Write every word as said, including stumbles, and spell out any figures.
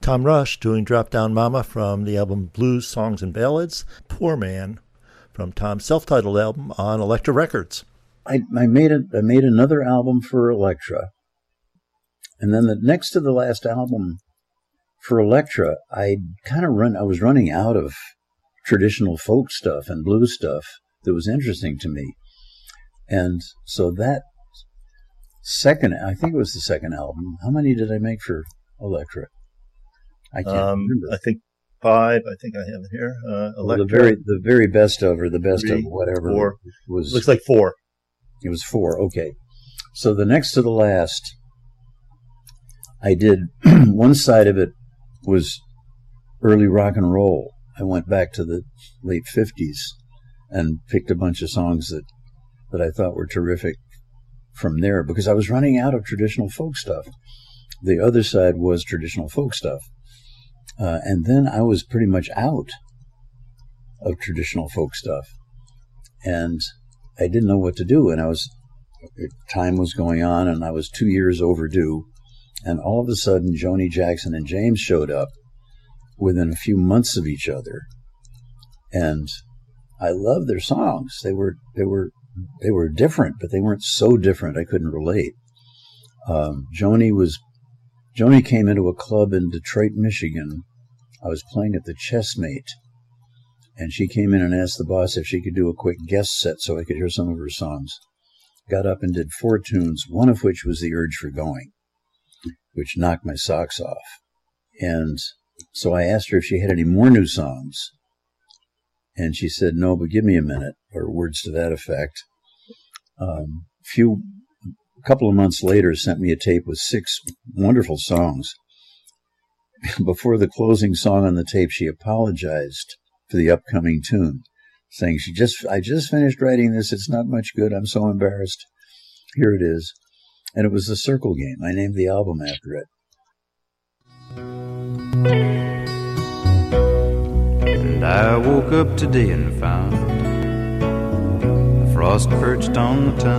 Tom Rush doing Drop Down Mama from the album Blues, Songs, and Ballads. Poor Man from Tom's self-titled album on Elektra Records. I, I made a, I made another album for Elektra. And then the next to the last album for Elektra, I kind of run, I was running out of traditional folk stuff and blues stuff that was interesting to me. And so that second, I think it was the second album. How many did I make for Elektra? I can't um, remember. I think five. I think I have it here. Uh, well, the very, the very best of, or the best three, of whatever four. was. Looks like four. It was four. Okay. So the next to the last, I did one side of it was early rock and roll. I went back to the late fifties and picked a bunch of songs that, that I thought were terrific from there because I was running out of traditional folk stuff. The other side was traditional folk stuff. Uh, and then I was pretty much out of traditional folk stuff. And I didn't know what to do. And I was, time was going on and I was two years overdue. And all of a sudden, Joni Jackson and James showed up within a few months of each other. And I loved their songs. They were, they were, they were different, but they weren't so different I couldn't relate. Um, Joni was, Joni came into a club in Detroit, Michigan. I was playing at the Chessmate, and she came in and asked the boss if she could do a quick guest set so I could hear some of her songs. Got up and did four tunes, one of which was The Urge for Going, which knocked my socks off. And so I asked her if she had any more new songs. And she said, no, but give me a minute, or words to that effect. Um, few, a couple of months later, sent me a tape with six wonderful songs. Before the closing song on the tape, she apologized for the upcoming tune, saying, "She just, I just finished writing this. It's not much good. I'm so embarrassed. Here it is." And it was The Circle Game. I named the album after it. And I woke up today and found the frost perched on the town.